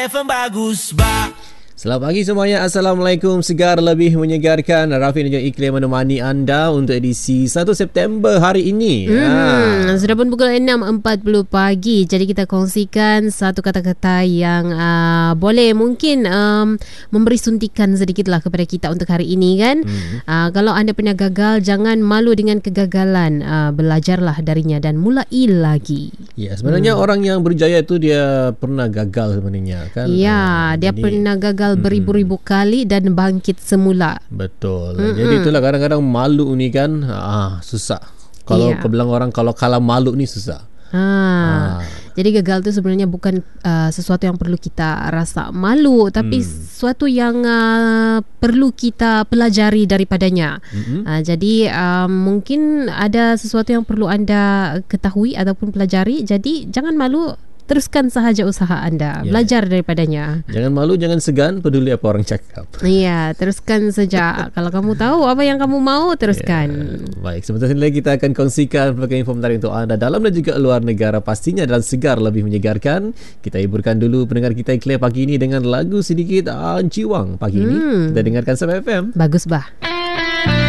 FM bagus bah. Selamat pagi semuanya. Assalamualaikum. Segar lebih menyegarkan. Rafi dan juga Iklim menemani anda untuk edisi 1 September hari ini. Sudah pun pukul 6.40 pagi. Jadi kita kongsikan satu kata-kata yang boleh mungkin memberi suntikan sedikitlah kepada kita untuk hari ini kan. Kalau anda pernah gagal, jangan malu dengan kegagalan. Belajarlah darinya dan mulai lagi. Ya, sebenarnya orang yang berjaya itu dia pernah gagal sebenarnya kan. Ya, dia pernah gagal beribu-ribu kali dan bangkit semula. Betul. Jadi itulah kadang-kadang malu ni kan susah. Kalau kau bilang orang kalau kalah malu ni susah. Jadi gagal tu sebenarnya bukan sesuatu yang perlu kita rasa malu, tapi sesuatu yang perlu kita pelajari daripadanya. Jadi mungkin ada sesuatu yang perlu anda ketahui ataupun pelajari. Jadi jangan malu. Teruskan sahaja usaha anda. Belajar daripadanya. Jangan malu, jangan segan, peduli apa orang cakap. Iya, teruskan saja. Kalau kamu tahu apa yang kamu mau, teruskan. Baik, sebentar lagi kita akan kongsikan pelbagai info menarik untuk anda dalam dan juga luar negara, pastinya dalam Segar lebih menyegarkan. Kita hiburkan dulu pendengar kita Iklim pagi ini dengan lagu sedikit jiwang pagi ini. Kita dengarkan Sama FM. Bagus bah.